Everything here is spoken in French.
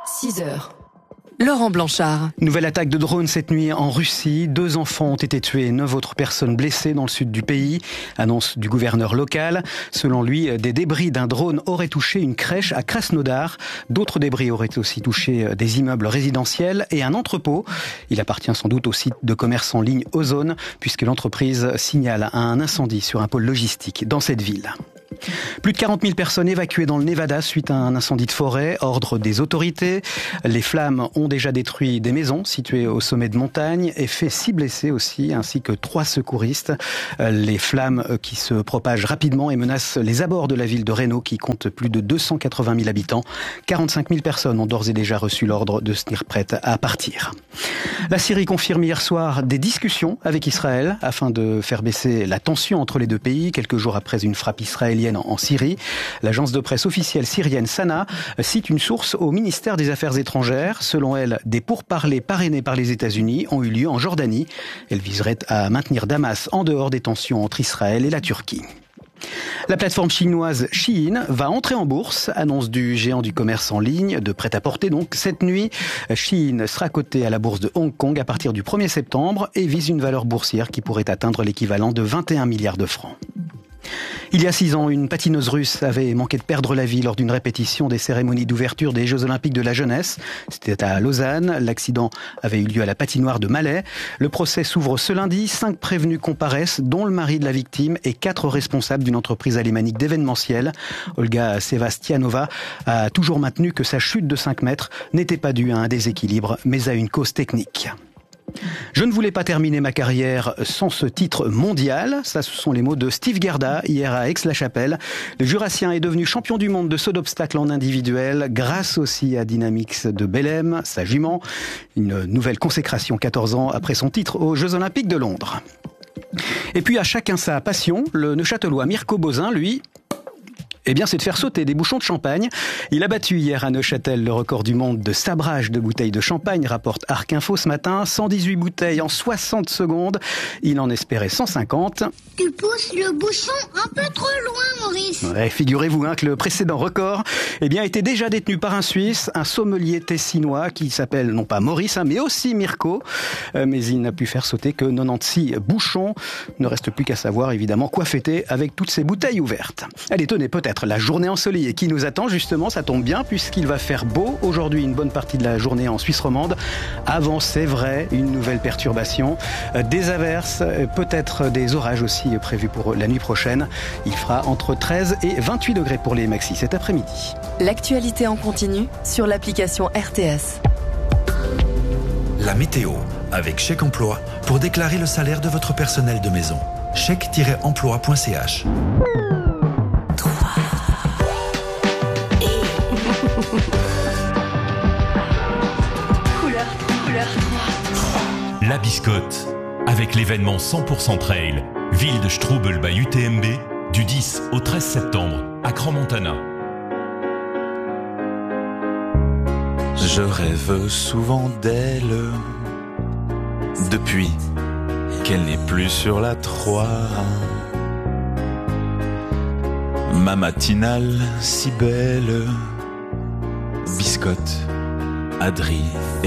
6 heures. Laurent Blanchard. Nouvelle attaque de drone cette nuit en Russie. 2 enfants ont été tués, 9 autres personnes blessées dans le sud du pays. Annonce du gouverneur local. Selon lui, des débris d'un drone auraient touché une crèche à Krasnodar. D'autres débris auraient aussi touché des immeubles résidentiels et un entrepôt. Il appartient sans doute au site de commerce en ligne Ozone, puisque l'entreprise signale un incendie sur un pôle logistique dans cette ville. Plus de 40 000 personnes évacuées dans le Nevada suite à un incendie de forêt, ordre des autorités. Les flammes ont déjà détruit des maisons situées au sommet de montagne et fait 6 blessés aussi, ainsi que 3 secouristes. Les flammes qui se propagent rapidement et menacent les abords de la ville de Reno qui compte plus de 280 000 habitants. 45 000 personnes ont d'ores et déjà reçu l'ordre de se tenir prêtes à partir. La Syrie confirme hier soir des discussions avec Israël afin de faire baisser la tension entre les deux pays, quelques jours après une frappe israélienne en Syrie. L'agence de presse officielle syrienne Sana cite une source au ministère des Affaires étrangères. Selon elle, des pourparlers parrainés par les États-Unis ont eu lieu en Jordanie. Elle viserait à maintenir Damas en dehors des tensions entre Israël et la Turquie. La plateforme chinoise Shein va entrer en bourse, annonce du géant du commerce en ligne, de prêt-à-porter donc. Cette nuit, Shein sera cotée à la bourse de Hong Kong à partir du 1er septembre et vise une valeur boursière qui pourrait atteindre l'équivalent de 21 milliards de francs. Il y a 6 ans, une patineuse russe avait manqué de perdre la vie lors d'une répétition des cérémonies d'ouverture des Jeux Olympiques de la jeunesse. C'était à Lausanne. L'accident avait eu lieu à la patinoire de Malais. Le procès s'ouvre ce lundi. 5 prévenus comparaissent, dont le mari de la victime et 4 responsables d'une entreprise alémanique d'événementiel. Olga Sevastianova a toujours maintenu que sa chute de 5 mètres n'était pas due à un déséquilibre, mais à une cause technique. Je ne voulais pas terminer ma carrière sans ce titre mondial. Ça, ce sont les mots de Steve Gerda hier à Aix-la-Chapelle. Le Jurassien est devenu champion du monde de saut d'obstacle en individuel grâce aussi à Dynamix de Bellem, sa jument. Une nouvelle consécration 14 ans après son titre aux Jeux Olympiques de Londres. Et puis à chacun sa passion. Le Neuchâtelois Mirko Bozin, lui... c'est de faire sauter des bouchons de champagne. Il a battu hier à Neuchâtel le record du monde de sabrage de bouteilles de champagne, rapporte Arc Info ce matin. 118 bouteilles en 60 secondes. Il en espérait 150. Tu pousses le bouchon un peu trop loin, Maurice. Ouais, figurez-vous que le précédent record était déjà détenu par un Suisse, un sommelier tessinois qui s'appelle non pas Maurice, mais aussi Mirko. Mais il n'a pu faire sauter que 96 bouchons. Ne reste plus qu'à savoir évidemment quoi fêter avec toutes ces bouteilles ouvertes. Allez, tenez, peut-être la journée ensoleillée qui nous attend justement, ça tombe bien puisqu'il va faire beau aujourd'hui une bonne partie de la journée en Suisse romande. Avant, c'est vrai, une nouvelle perturbation, des averses, peut-être des orages aussi prévus pour la nuit prochaine. Il fera entre 13 et 28 degrés pour les maxis cet après-midi. L'actualité en continu sur l'application RTS. La météo avec Chèque Emploi pour déclarer le salaire de votre personnel de maison. chèque-emploi.ch. La Biscotte, avec l'événement 100% Trail, ville de Strubel by UTMB, du 10 au 13 septembre, à Crans-Montana. Je rêve souvent d'elle, depuis qu'elle n'est plus sur la 3. Ma matinale si belle, Biscotte, Adri